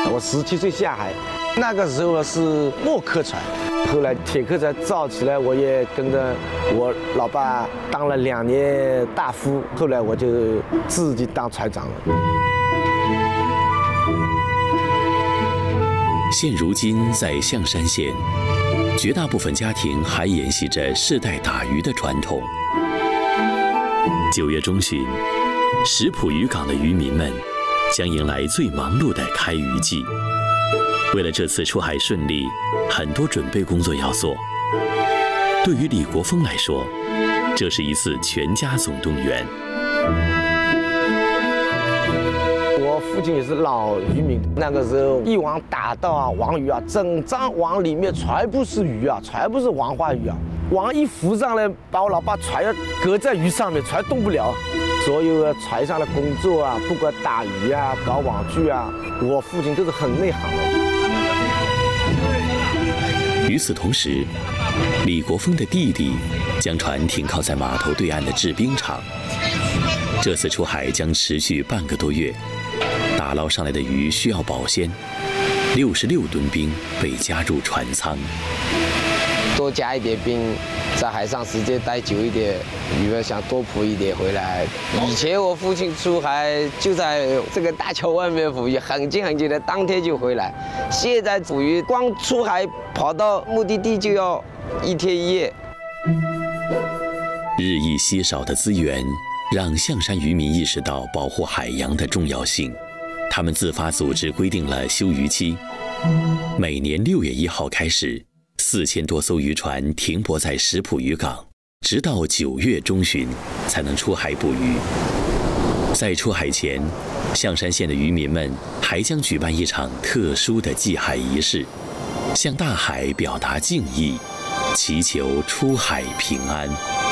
我17岁下海，那个时候是木客船，后来铁客船造起来，我也跟着我老爸当了2年大夫，后来我就自己当船长了。 现如今在象山县，绝大部分家庭还沿袭着世代打鱼的传统。9月中旬，石浦渔港的渔民们将迎来最忙碌的开渔季。为了这次出海顺利，很多准备工作要做。对于李国峰来说，这是一次全家总动员。 我父亲也是老渔民，那个时候一网打到啊，网鱼啊，整张网里面全部是鱼啊，全部是王花鱼啊。网一浮上来，把我老爸船要隔在鱼上面，船动不了。所有船上的工作啊，不管打鱼啊、搞网具啊，我父亲都是很内行的。 与此同时，李国峰的弟弟将船停靠在码头对岸的制冰厂。这次出海将持续半个多月，打捞上来的鱼需要保鲜，66吨冰被加入船舱。 多加一点冰，在海上时间待久一点，鱼们想多捕一点回来。以前我父亲出海就在这个大桥外面捕鱼，很近很近的，当天就回来。现在捕鱼光出海跑到目的地就要1天1夜。 日益稀少的资源让象山渔民意识到保护海洋的重要性，他们自发组织规定了休渔期，每年6月1号开始，4000多艘渔船停泊在石浦渔港，直到9月中旬才能出海捕鱼。在出海前，象山县的渔民们还将举办一场特殊的祭海仪式，向大海表达敬意，祈求出海平安。